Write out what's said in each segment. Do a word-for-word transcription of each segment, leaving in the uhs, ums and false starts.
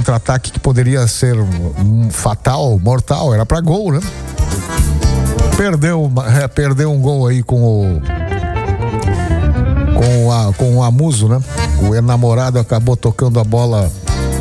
contra-ataque que poderia ser um fatal, mortal, era pra gol, né? Perdeu, é, perdeu um gol aí com o com, a, com o Amuso, né? O enamorado acabou tocando a bola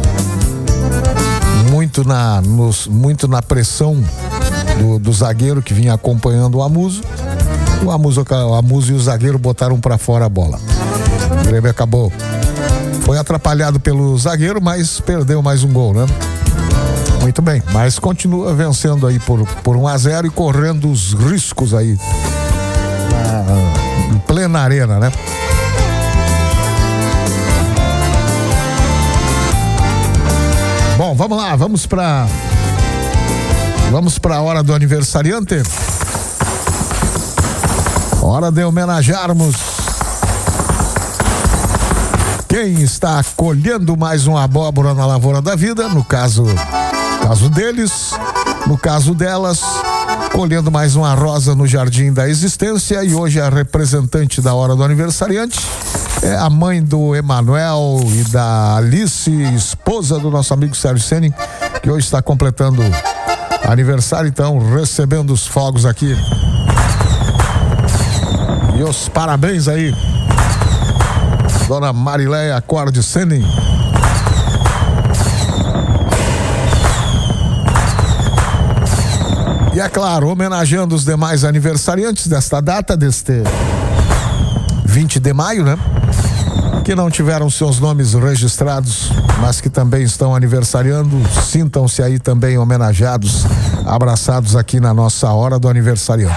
muito na, nos, muito na pressão do, do zagueiro que vinha acompanhando o Amuso. O Amuso, o Amuso e o zagueiro botaram pra fora a bola. O Grêmio acabou, foi atrapalhado pelo zagueiro, mas perdeu mais um gol, né? Muito bem, mas continua vencendo aí por, por um a zero e correndo os riscos aí na, em plena arena, né? Bom, vamos lá, vamos pra vamos pra hora do aniversariante. Hora de homenagearmos quem está colhendo mais uma abóbora na lavoura da vida, no caso, caso deles, no caso delas, colhendo mais uma rosa no jardim da existência. E hoje a representante da hora do aniversariante é a mãe do Emanuel e da Alice, esposa do nosso amigo Sérgio Senning, que hoje está completando aniversário, então recebendo os fogos aqui. E os parabéns aí, dona Marileia Acorde Senning. E é claro, homenageando os demais aniversariantes desta data, deste vinte de maio, né? Que não tiveram seus nomes registrados, mas que também estão aniversariando. Sintam-se aí também homenageados, abraçados aqui na nossa hora do aniversariante.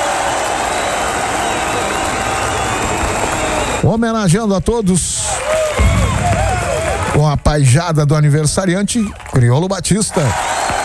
Homenageando a todos com a paijada do aniversariante, Criolo Batista.